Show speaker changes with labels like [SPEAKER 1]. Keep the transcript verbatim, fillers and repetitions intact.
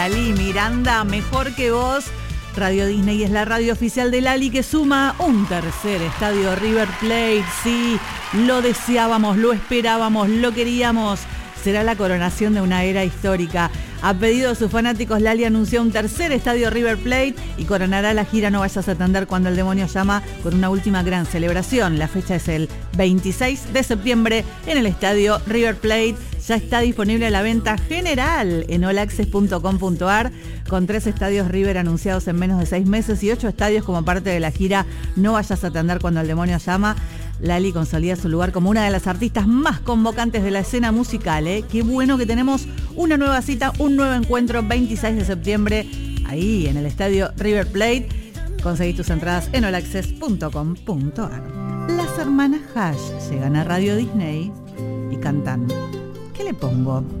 [SPEAKER 1] Lali Miranda, mejor que vos. Radio Disney es la radio oficial de Lali, que suma un tercer estadio River Plate. Sí, lo deseábamos, lo esperábamos, lo queríamos. Será la coronación de una era histórica. A pedido de sus fanáticos, Lali anunció un tercer estadio River Plate y coronará la gira No Vayas a Atender Cuando el Demonio Llama con una última gran celebración. La fecha es el veintiséis de septiembre en el estadio River Plate. Ya está disponible la venta general en all access punto com punto a r, con tres estadios River anunciados en menos de seis meses y ocho estadios como parte de la gira No Vayas a Atender Cuando el Demonio Llama. Lali consolida su lugar como una de las artistas más convocantes de la escena musical, ¿eh? Qué bueno que tenemos una nueva cita, un nuevo encuentro, veintiséis de septiembre, ahí en el estadio River Plate. Conseguís tus entradas en all access punto com punto a r. Las hermanas Hash llegan a Radio Disney y cantan. ¿Qué le pongo?